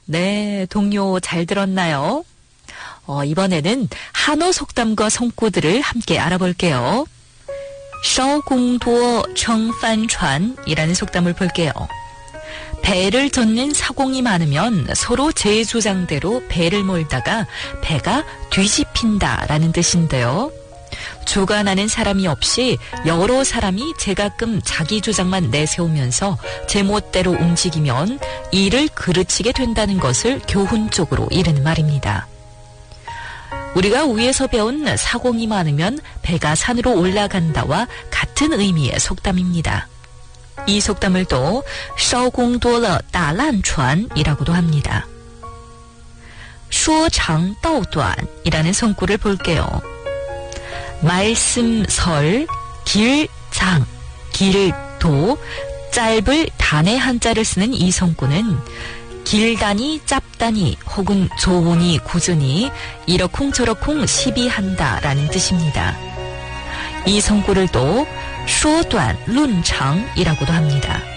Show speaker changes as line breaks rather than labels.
네, 동요 잘 들었나요? 이번에는 한어 속담과 성구들을 함께 알아볼게요. 烧公多称帆船이라는 속담을 볼게요. 배를 젓는 사공이 많으면 서로 제 주장대로 배를 몰다가 배가 뒤집힌다라는 뜻인데요. 주관하는 사람이 없이 여러 사람이 제가끔 자기 주장만 내세우면서 제멋대로 움직이면 일을 그르치게 된다는 것을 교훈적으로 이르는 말입니다. 우리가 위에서 배운 사공이 많으면 배가 산으로 올라간다와 같은 의미의 속담입니다. 이 속담을 또 烧公多了打烂船이라고도 합니다. 说长道短이라는 성구를 볼게요. 말씀설, 길장, 길도, 짧을 단의 한자를 쓰는 이 성구는 길다니 짧다니 혹은 좋으니 굳으니 이러쿵저러쿵 시비한다라는 뜻입니다. 이 성구를 또 说短论长이라고도 합니다.